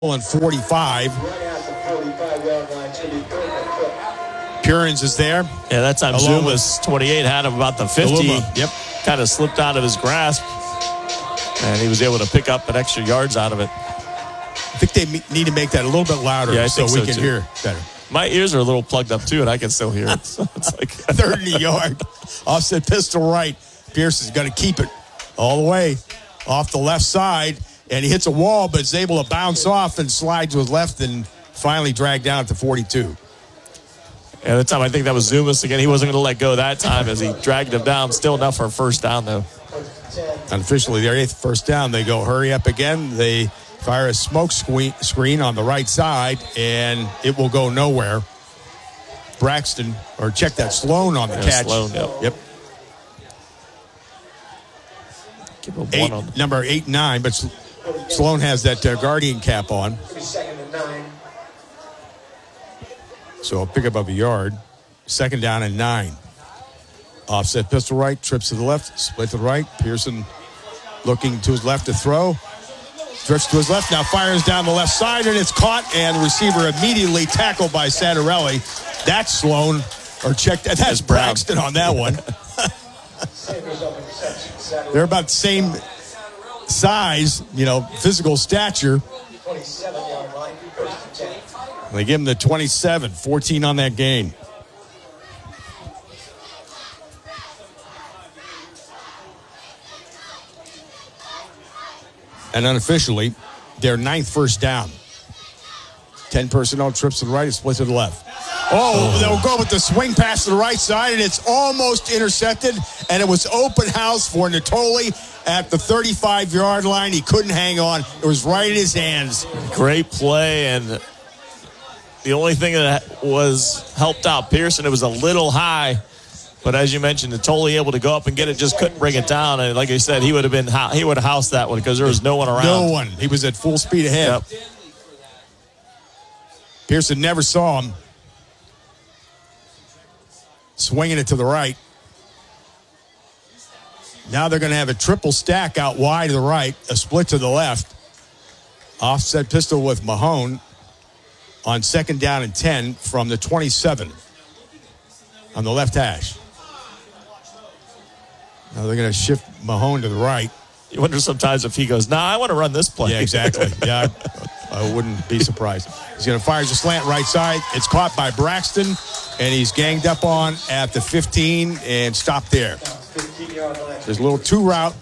and 45. Purins is there. Yeah, that time Zuma's 28 had him about the 50. Aluma, yep. Kind of slipped out of his grasp. And he was able to pick up an extra yards out of it. I think they need to make that a little bit louder so we can hear better. My ears are a little plugged up too, and I can still hear it. So it's like 30-yard offset pistol right. Pierce is going to keep it all the way off the left side, and he hits a wall, but is able to bounce off and slide to his left and finally drag down at the 42. And the time I think that was Zumas again. He wasn't going to let go that time as he dragged him down. Still enough for a first down, though. Unofficially, their 8th first down. They go hurry up again. They fire a smoke screen on the right side, and it will go nowhere. Braxton, or check that, Sloan on the catch. Sloan, yep. Number 8 and 9, but Sloan has that Guardian cap on. So I'll pick up a yard. 2nd down and 9. Offset pistol right, trips to the left, split to the right. Pearson looking to his left to throw. Drifts to his left, now fires down the left side, and it's caught, and the receiver immediately tackled by Santarelli. That's Sloan, or check that. That's Braxton on that one. They're about the same size, physical stature. They give him the 27, 14 on that gain. And unofficially, their 9th first down. 10 personnel, trips to the right, split to the left. They'll go with the swing pass to the right side, and it's almost intercepted, and it was open house for Natoli at the 35-yard line. He couldn't hang on. It was right in his hands. Great play, and the only thing that was helped out Pearson, it was a little high. But as you mentioned, Natoli able to go up and get it, just couldn't bring it down. And like I said, he would have housed that one because there was no one around. No one. He was at full speed ahead. Yep. Pearson never saw him. Swinging it to the right. Now they're going to have a triple stack out wide to the right, a split to the left. Offset pistol with Mahone on 2nd down and 10 from the 27 on the left hash. Now they're going to shift Mahone to the right. You wonder sometimes if he goes, I want to run this play. Yeah, exactly. Yeah, I wouldn't be surprised. He's going to fire a slant right side. It's caught by Braxton, and he's ganged up on at the 15 and stopped there. There's a little 2 route.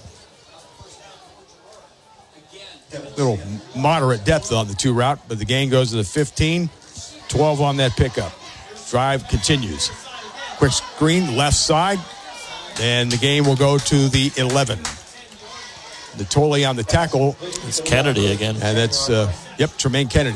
Little moderate depth on the 2 route, but the gain goes to the 15. 12 on that pickup. Drive continues. Quick screen, left side, and the game will go to the 11. Natoli on the tackle. It's Kennedy again. And that's, Tremaine Kennedy.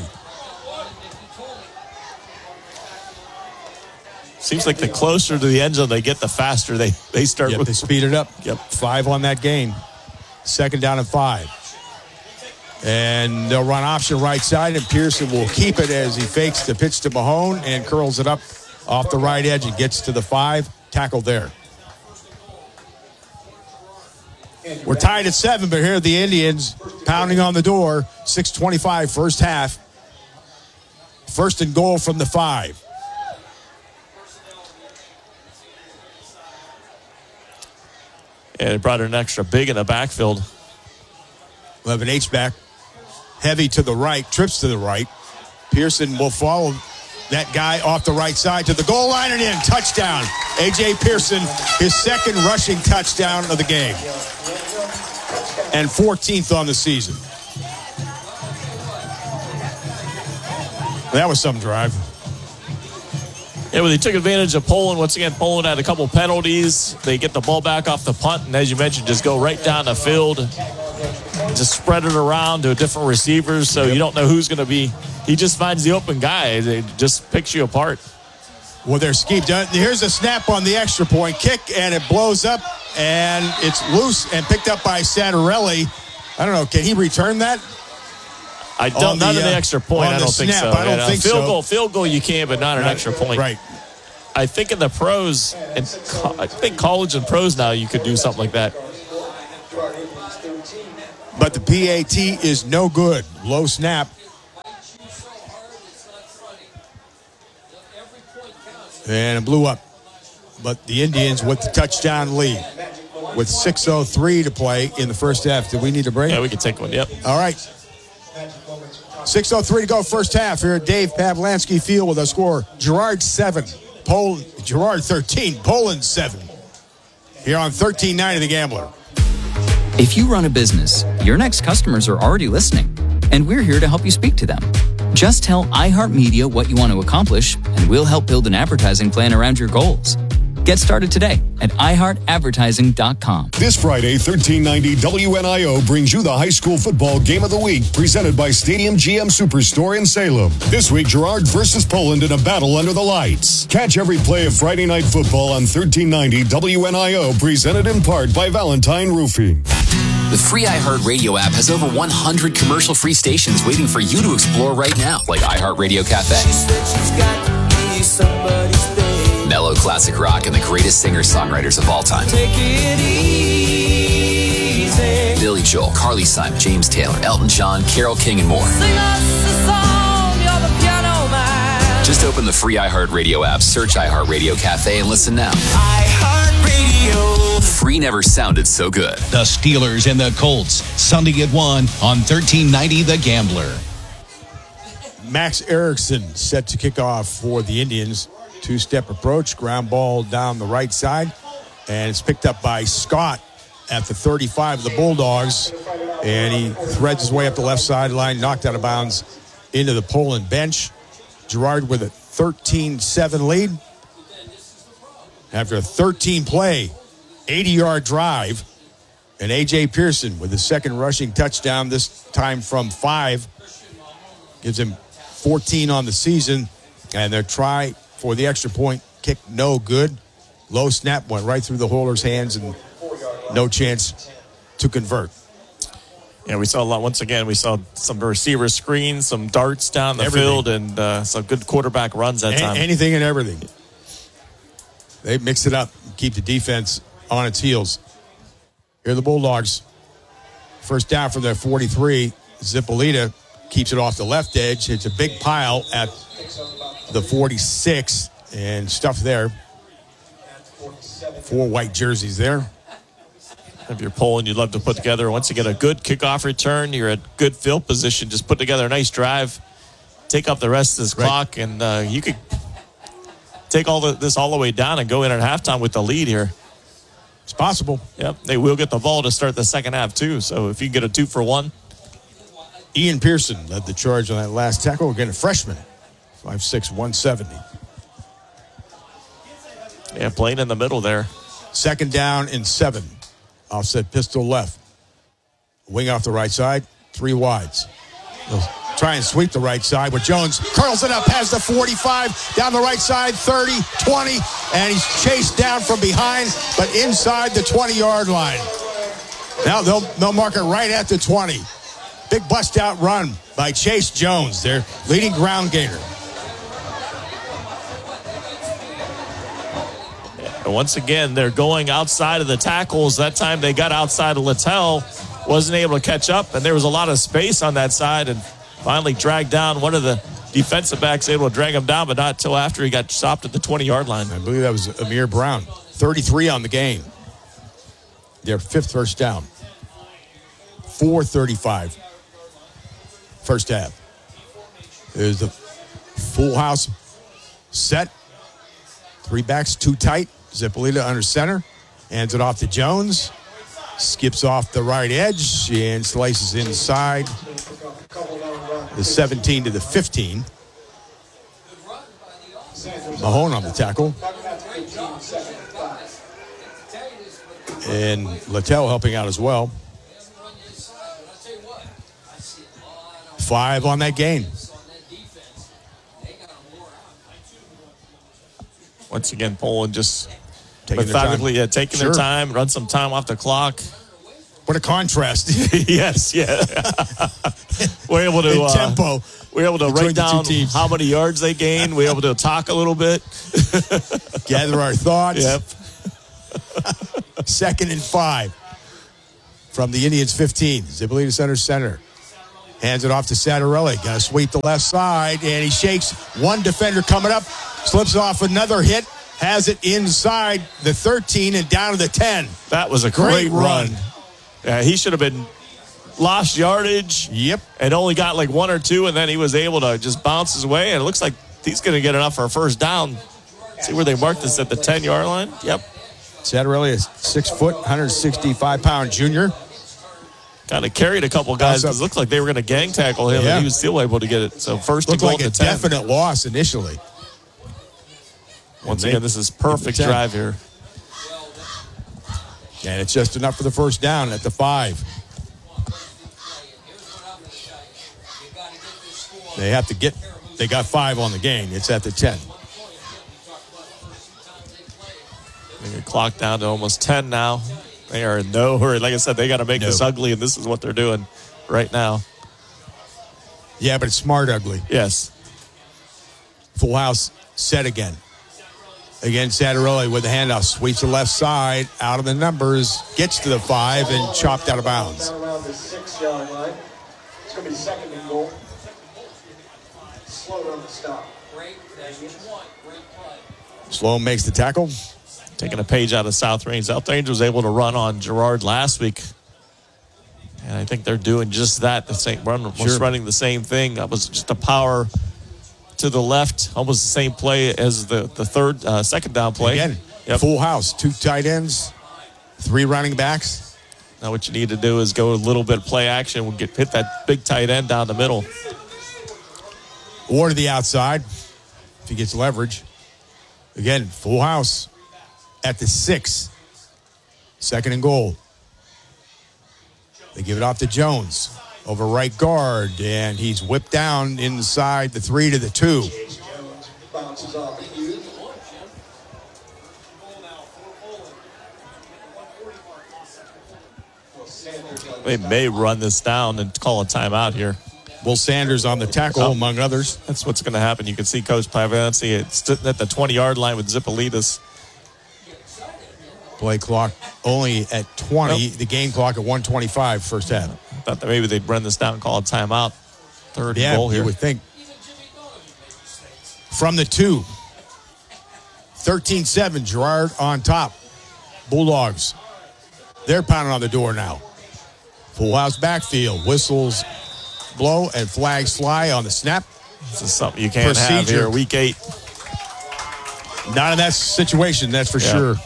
Seems like the closer to the end zone they get, the faster they start. They speed it up. Yep. 5 on that gain. 2nd down and 5. And they'll run option right side, and Pearson will keep it as he fakes the pitch to Mahone and curls it up off the right edge and gets to the 5. Tackle there. We're tied at 7, but here are the Indians pounding on the door. 6:25 first half. 1st and goal from the 5. Yeah, they brought an extra big in the backfield. We'll have an H-back. Heavy to the right, trips to the right. Pearson will follow that guy off the right side to the goal line and in. Touchdown. A.J. Pearson, his 2nd rushing touchdown of the game. And 14th on the season. That was some drive. Yeah, well, they took advantage of Poland. Once again, Poland had a couple penalties. They get the ball back off the punt, and as you mentioned, just go right down the field. Just spread it around to different receivers, so you don't know who's going to be. He just finds the open guy. It just picks you apart. Well, they're schemed. Here's a snap on the extra point kick, and it blows up, and it's loose and picked up by Santarelli. I don't know. Can he return that? I don't. Not in the extra point. I don't think so. I don't think so. Field goal, you can, but not an extra point. Right. I think in the pros, and I think college and pros now, you could do something like that. But the PAT is no good. Low snap. And it blew up. But the Indians with the touchdown lead with 6:03 to play in the first half. Did we need a break? Yeah, we can take one. Yep. All right. 6:03 to go first half here at Dave Pavlansky Field with a score. Girard 7, Girard 13, Poland 7. Here on 1390 The Gambler. If you run a business, your next customers are already listening, and we're here to help you speak to them. Just tell iHeartMedia what you want to accomplish, and we'll help build an advertising plan around your goals. Get started today at iHeartAdvertising.com. This Friday, 1390 WNIO brings you the high school football game of the week presented by Stadium GM Superstore in Salem. This week, Girard versus Poland in a battle under the lights. Catch every play of Friday Night Football on 1390 WNIO, presented in part by Valentine Roofing. The free iHeartRadio app has over 100 commercial-free stations waiting for you to explore right now, like iHeartRadio Cafe, mellow classic rock, and the greatest singer-songwriters of all time. Take it easy. Billy Joel, Carly Simon, James Taylor, Elton John, Carole King, and more. Sing us a song, you're the piano man. Just open the free iHeartRadio app, search iHeartRadio Cafe, and listen now. iHeartRadio. Free never sounded so good. The Steelers and the Colts, Sunday at 1 on 1390 The Gambler. Max Erickson set to kick off for the Indians. Two-step approach, ground ball down the right side, and it's picked up by Scott at the 35 of the Bulldogs, and he threads his way up the left sideline, knocked out of bounds into the Poland bench. Girard with a 13-7 lead. After a 13-play, 80-yard drive, and A.J. Pearson with his second rushing touchdown, this time from 5, gives him 14 on the season, and their try for the extra point kick no good. Low snap went right through the holder's hands and no chance to convert. Yeah, we saw a lot. Once again, we saw some receiver screens, some darts down the field, and some good quarterback runs that time. Anything and everything. They mix it up, keep the defense on its heels. Here are the Bulldogs. First down from their 43. Zippolita keeps it off the left edge. It's a big pile at the 46 and stuff there. 4 white jerseys there. If you're Poland, you'd love to put together, once you get a good kickoff return, you're at good field position, just put together a nice drive, take up the rest of this clock, and you could take this all the way down and go in at halftime with the lead here. It's possible. Yep, they will get the ball to start the second half too, so if you can get a 2-for-1. Ian Pearson led the charge on that last tackle. Again, a freshman. 5'6", 170. Yeah, playing in the middle there. Second down and 7. Offset pistol left. Wing off the right side. 3 wides. They'll try and sweep the right side with Jones. Curls it up past the 45. Down the right side. 30, 20. And he's chased down from behind, but inside the 20-yard line. Now they'll mark it right at the 20. Big bust-out run by Chase Jones, their leading ground gainer. And once again, they're going outside of the tackles. That time they got outside of Littell, wasn't able to catch up, and there was a lot of space on that side, and finally dragged down one of the defensive backs, able to drag him down, but not until after he got stopped at the 20-yard line. I believe that was Amir Brown. 33 on the game. Their 5th first down. 4:35. First half. There's the full house set. 3 backs, 2 tight. Zippolita under center. Hands it off to Jones. Skips off the right edge and slices inside the 17 to the 15. Mahone on the tackle. And Littell helping out as well. 5 on that gain. Once again, Poland just taking methodically taking their time, run some time off the clock. What a contrast. Yes, yeah. We're able to tempo. We're able to write down how many yards they gained. We're able to talk a little bit. Gather our thoughts. Yep. 2nd and 5 from the Indians 15. Zippolita center. Hands it off to Sattarelli. Got to sweep the left side, and he shakes one defender coming up. Slips off another hit. Has it inside the 13 and down to the 10. That was a great run. Yeah, he should have been lost yardage. Yep. And only got like 1 or 2, and then he was able to just bounce his way. And it looks like he's going to get enough for a first down. See where they marked this at the 10-yard line? Yep. Satterelli is 6 foot, 165-pound junior. Kind of carried a couple guys. It looked like they were going to gang tackle him, and he was still able to get it. So first to goal like to a 10. Definite loss initially. Once again, this is perfect drive here. And it's just enough for the first down at the 5. They got 5 on the game. It's at the 10. They get clocked down to almost 10 now. They are in no hurry. Like I said, they got to make this ugly, and this is what they're doing right now. Yeah, but it's smart ugly. Yes. Full house set again. Again, Satterelli with the handoff. Sweeps the left side, out of the numbers, gets to the 5, and chopped out of bounds. Around the 6-yard line. It's going to be 2nd and goal. Slow on the stop. Sloan makes the tackle. Taking a page out of South Range. South Range was able to run on Girard last week. And I think they're doing just that. Running the same thing. That was just a power to the left, almost the same play as the second down play. Again, full house, 2 tight ends, 3 running backs. Now what you need to do is go a little bit of play action. Hit that big tight end down the middle. Or to the outside if he gets leverage. Again, full house at the 6. 2nd and goal. They give it off to Jones. Over right guard, and he's whipped down inside the 3 to the 2. Bounces off the Hughes. They may run this down and call a timeout here. Will Sanders on the tackle, among others. That's what's going to happen. You can see Coach Pavancy at the 20-yard line with Zipolitas. Play clock only at 20. The game clock at 1:25 first half. Thought that maybe they'd run this down and call a timeout. 3rd and goal here. You would think. From the 2. 13-7, Girard on top. Bulldogs. They're pounding on the door now. Full house backfield. Whistles blow and flags fly on the snap. This is something you can't have here. Week 8. Not in that situation, that's for sure.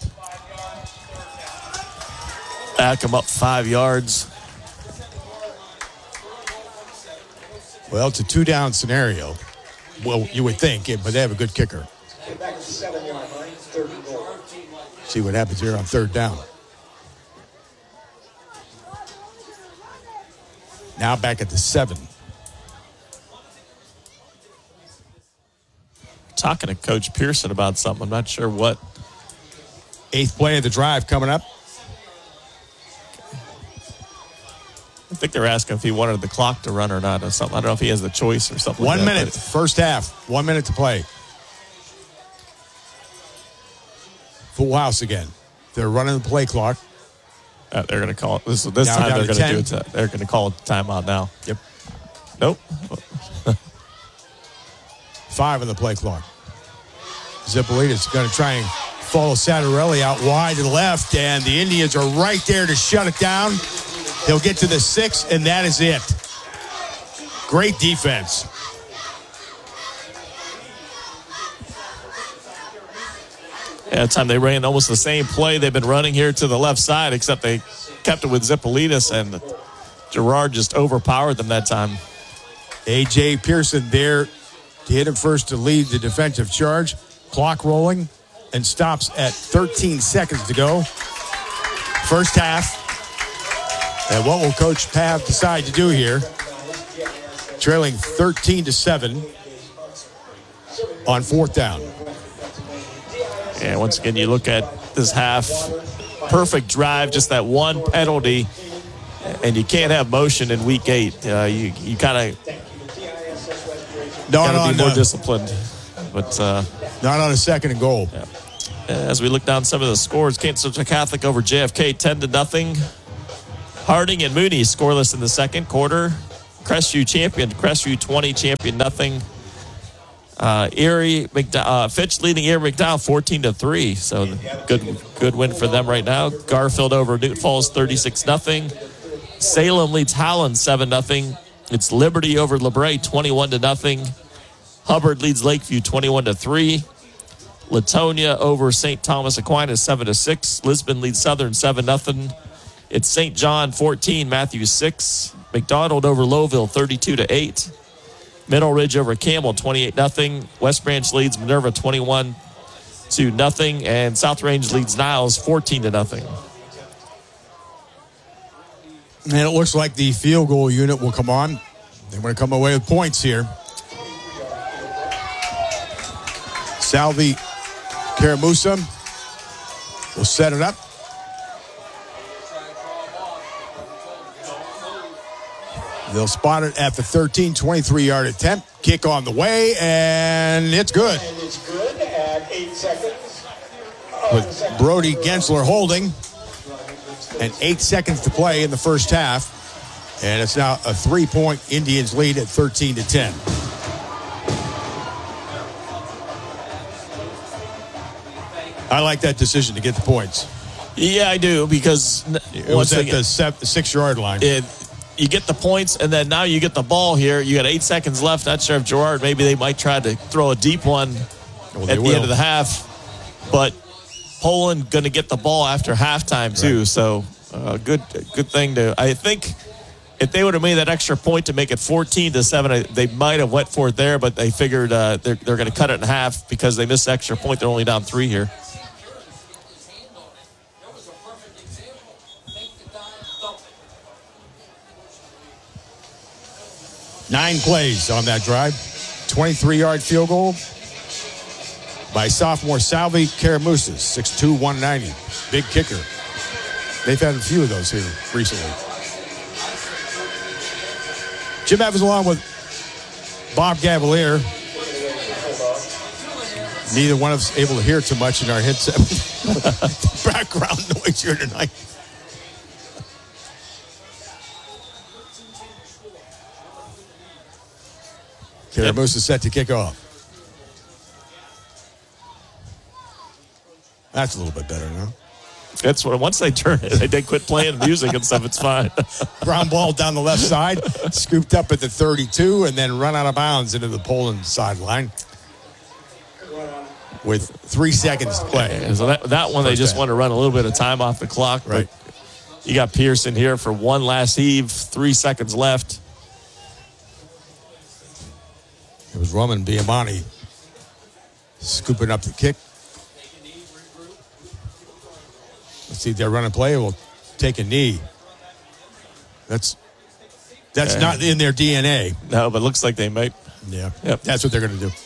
Back them up 5 yards. Well, it's a 2-down scenario. Well, you would think, but they have a good kicker. Back at the 7-yard line, 3rd and goal. See what happens here on 3rd down. Now back at the 7. Talking to Coach Pearson about something. I'm not sure what. 8th play of the drive coming up. I think they're asking if he wanted the clock to run or not or something. I don't know if he has the choice or something. 1 minute, first half. 1 minute to play. Full house again. They're running the play clock. They're going to call it. This time they're going to do it. They're going to call it timeout now. Yep. Nope. 5 on the play clock. Zipolitas going to try and follow Satterelli out wide to the left, and the Indians are right there to shut it down. They'll get to the 6, and that is it. Great defense. Yeah, that time they ran almost the same play they've been running here to the left side, except they kept it with Zipolitas, and Girard just overpowered them that time. A.J. Pearson there to hit him first to lead the defensive charge. Clock rolling and stops at 13 seconds to go. First half. And what will Coach Pav decide to do here? Trailing 13-7 on 4th down. And once again, you look at this half, perfect drive, just that one penalty, and you can't have motion in week 8. You kind of got to be more disciplined. But not on a 2nd and goal. Yeah. As we look down some of the scores, Kansas Central Catholic over JFK 10-0. Harding and Mooney scoreless in the second quarter. Crestview 20, champion nothing. Fitch leading Erie McDowell 14-3. So good win for them right now. Garfield over Newton Falls 36-0. Salem leads Howland 7-0. It's Liberty over LeBray 21-0. Hubbard leads Lakeview 21-3. Latonia over St. Thomas Aquinas 7-6. Lisbon leads Southern 7-0. It's St. John 14, Matthews 6. McDonald over Lowville 32-8. Middle Ridge over Campbell 28-0. West Branch leads Minerva 21-0. And South Range leads Niles 14-0. And it looks like the field goal unit will come on. They want to come away with points here. Salvi Karamusa will set it up. They'll spot it at the 23-yard attempt. Kick on the way, and it's good. And it's good at 8 seconds. With Brody Gensler holding, and 8 seconds to play in the first half. And it's now a 3-point Indians lead at 13-10. I like that decision to get the points. Yeah, I do, because it was at the 6-yard line. You get the points, and then now you get the ball here. You got 8 seconds left. Not sure if Girard, maybe they might try to throw a deep one at the end of the half. But Poland going to get the ball after halftime, too. Right. So good thing to – I think if they would have made that extra point to make it 14-7, they might have went for it there, but they figured they're going to cut it in half because they missed the extra point. They're only down 3 here. Nine plays on that drive. 23-yard field goal by sophomore Salvi Karamusa, 6'2", 190. Big kicker. They've had a few of those here recently. Jim Evans along with Bob Gavalier. Neither one of us able to hear too much in our headset. Background noise here tonight. Karamusa set to kick off. That's a little bit better, no? That's what, once they turn it, they quit playing music and stuff, it's fine. Ground ball down the left side, scooped up at the 32, and then run out of bounds into the Poland sideline with 3 seconds to play. Yeah, so that one, they just want to run a little bit of time off the clock. Right. But you got Pearson here for one last heave, 3 seconds left. It was Roman Biamani scooping up the kick. Let's see if they're running play. We'll take a knee. That's not in their DNA. No, but looks like they might. Yeah. Yep. That's what they're going to do.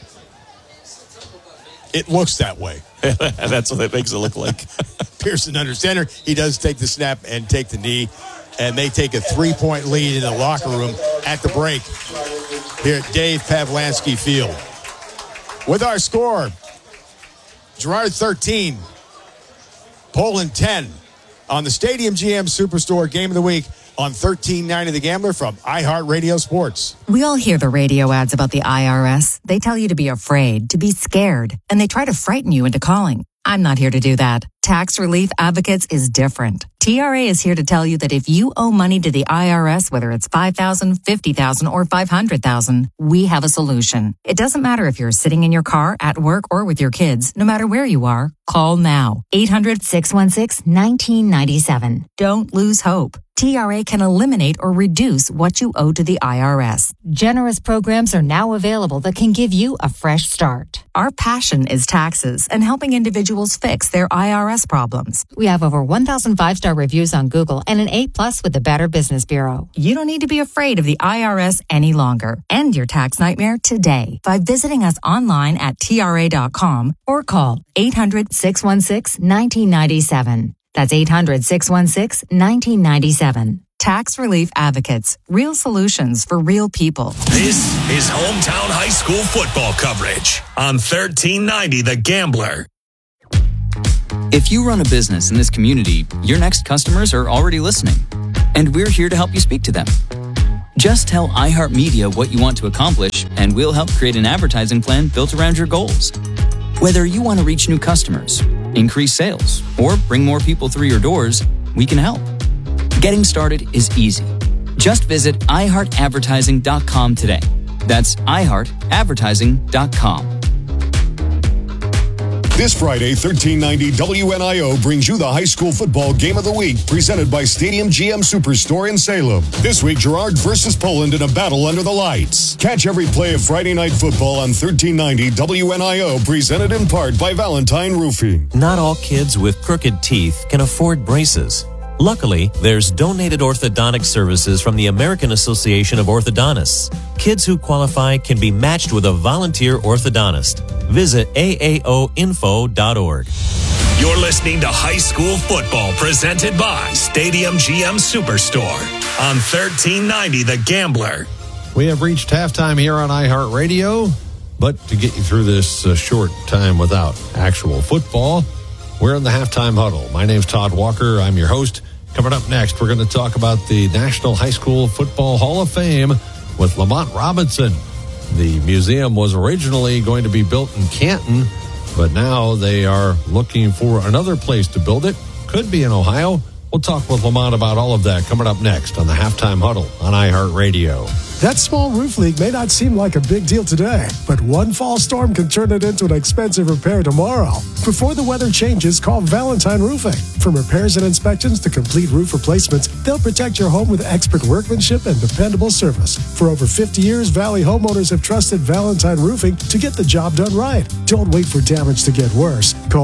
It looks that way. That's what it makes it look like. Pearson under center. He does take the snap and take the knee. And they take a 3-point lead in the locker room at the break here at Dave Pavlansky Field. With our score, Girard 13, Poland 10 on the Stadium GM Superstore Game of the Week on 1390 The Gambler from iHeartRadio Sports. We all hear the radio ads about the IRS. They tell you to be afraid, to be scared, and they try to frighten you into calling. I'm not here to do that. Tax Relief Advocates is different. TRA is here to tell you that if you owe money to the IRS, whether it's $5,000, $50,000, or $500,000, we have a solution. It doesn't matter if you're sitting in your car, at work, or with your kids. No matter where you are, call now. 800-616-1997. Don't lose hope. TRA can eliminate or reduce what you owe to the IRS. Generous programs are now available that can give you a fresh start. Our passion is taxes and helping individuals fix their IRS problems. We have over 1,000 5-star reviews on Google and an A+ with the Better Business Bureau. You don't need to be afraid of the IRS any longer. End your tax nightmare today by visiting us online at TRA.com or call 800-616-1997. That's 800-616-1997. Tax Relief Advocates. Real solutions for real people. This is hometown high school football coverage on 1390 The Gambler. If you run a business in this community, your next customers are already listening, and we're here to help you speak to them. Just tell iHeartMedia what you want to accomplish, and we'll help create an advertising plan built around your goals. Whether you want to reach new customers, increase sales, or bring more people through your doors, we can help. Getting started is easy. Just visit iHeartAdvertising.com today. That's iHeartAdvertising.com. This Friday, 1390 WNIO brings you the high school football game of the week presented by Stadium GM Superstore in Salem. This week, Girard versus Poland in a battle under the lights. Catch every play of Friday Night Football on 1390 WNIO, presented in part by Valentine Roofing. Not all kids with crooked teeth can afford braces. Luckily, there's donated orthodontic services from the American Association of Orthodontists. Kids who qualify can be matched with a volunteer orthodontist. Visit aaoinfo.org. You're listening to High School Football presented by Stadium GM Superstore on 1390 The Gambler. We have reached halftime here on iHeartRadio, but to get you through this short time without actual football, we're in the halftime huddle. My name's Todd Walker. I'm your host. Coming up next, we're going to talk about the National High School Football Hall of Fame with Lamont Robinson. The museum was originally going to be built in Canton, but now they are looking for another place to build it. Could be in Ohio. We'll talk with Lamont about all of that coming up next on the Halftime Huddle on iHeartRadio. That small roof leak may not seem like a big deal today, but one fall storm can turn it into an expensive repair tomorrow. Before the weather changes, call Valentine Roofing. From repairs and inspections to complete roof replacements, they'll protect your home with expert workmanship and dependable service. For over 50 years, Valley homeowners have trusted Valentine Roofing to get the job done right. Don't wait for damage to get worse. Call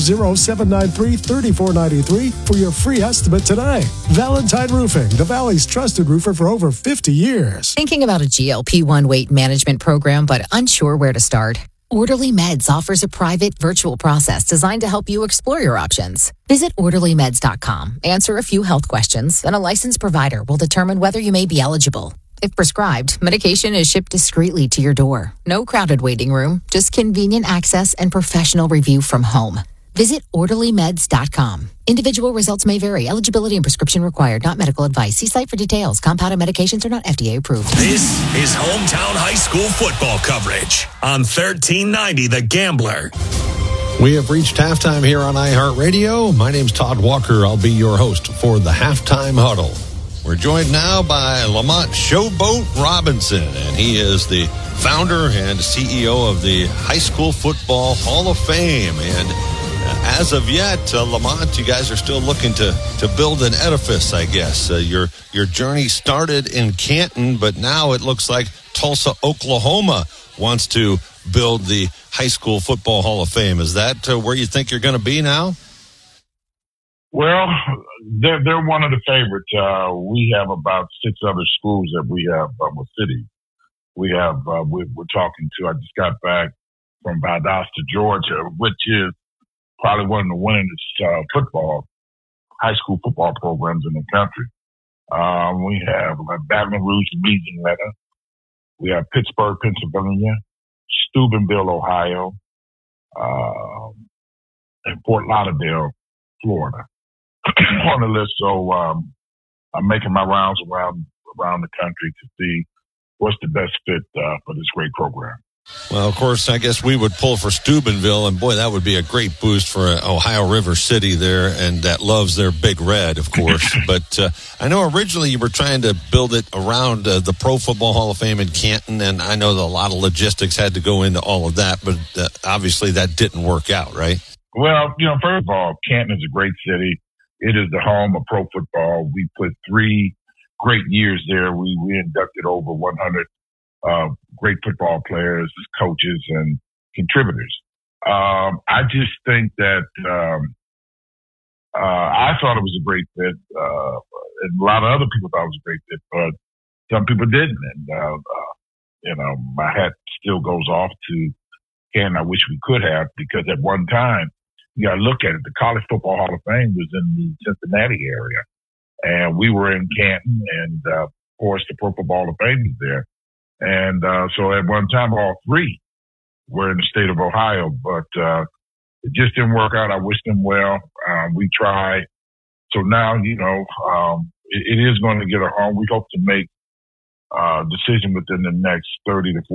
330-793-3493 for your free estimate today. Valentine Roofing, the Valley's trusted roofer for over 50 years. Thinking about a GLP-1 weight management program but unsure where to start? Orderly Meds offers a private virtual process designed to help you explore your options. Visit orderlymeds.com, answer a few health questions, and a licensed provider will determine whether you may be eligible. If prescribed, medication is shipped discreetly to your door. No crowded waiting room, just convenient access and professional review from home. Visit orderlymeds.com. Individual results may vary. Eligibility and prescription required. Not medical advice. See site for details. Compounded medications are not FDA approved. This is hometown high school football coverage on 1390 The Gambler. We have reached halftime here on iHeartRadio. My name's Todd Walker. I'll be your host for the Halftime Huddle. We're joined now by Lamont Showboat Robinson, and he is the founder and CEO of the High School Football Hall of Fame. And as of yet, Lamont, you guys are still looking to build an edifice, I guess. Your journey started in Canton, but now it looks like Tulsa, Oklahoma wants to build the High School Football Hall of Fame. Is that where you think you're going to be now? Well, they're one of the favorites. We have about 6 other schools that we have, cities. We have, we're talking to, I just got back from Valdosta, Georgia, which is probably one of the winningest high school football programs in the country. We have Baton Rouge, Louisiana. We have Pittsburgh, Pennsylvania, Steubenville, Ohio, and Fort Lauderdale, Florida on the list. So I'm making my rounds around the country to see what's the best fit for this great program. Well, of course, I guess we would pull for Steubenville, and boy, that would be a great boost for Ohio River City there, and that loves their Big Red, of course. But I know originally you were trying to build it around the Pro Football Hall of Fame in Canton, and I know that a lot of logistics had to go into all of that, but obviously that didn't work out, right? Well, first of all, Canton is a great city. It is the home of pro football. We put 3 great years there. We inducted over 100 great football players, coaches, and contributors. I just think that I thought it was a great fit, and a lot of other people thought it was a great fit, but some people didn't. And my hat still goes off to Canton. I wish we could have, because at one time, you got to look at it. The College Football Hall of Fame was in the Cincinnati area, and we were in Canton, and of course, the Pro Football Hall of Fame was there. And so at one time, all 3 were in the state of Ohio, but it just didn't work out. I wish them well. We tried. So now, it is going to get a home. We hope to make decision within the next 30 to